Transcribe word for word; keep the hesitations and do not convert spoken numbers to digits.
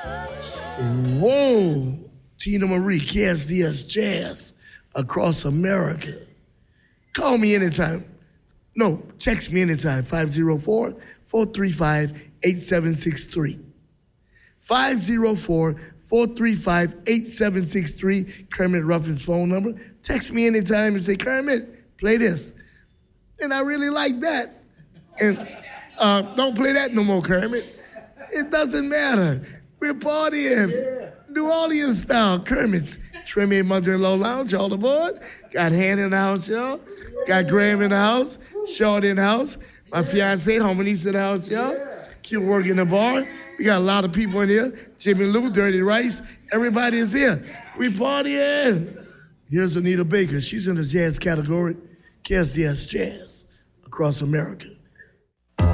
Whoa, Tina Marie, K S D S Jazz across America. Call me anytime. No, text me anytime, five oh four, four three five, eight seven six three. five oh four, four three five, eight seven six three, Kermit Ruffin's phone number. Text me anytime and say, Kermit, play this. And I really like that. And uh, don't play that no more, Kermit. It doesn't matter. We're partying. Yeah. New Orleans style. Kermit's Treme Mother-in-Law Lounge, all aboard. Got Han in the house, y'all. Got Graham in the house. Short in the house. My fiance, Harmonice in the house, y'all. Q work in the bar. We got a lot of people in here. Jimmy Lou, Dirty Rice. Everybody is here. We partying. Here's Anita Baker. She's in the jazz category. K S D S Jazz across America.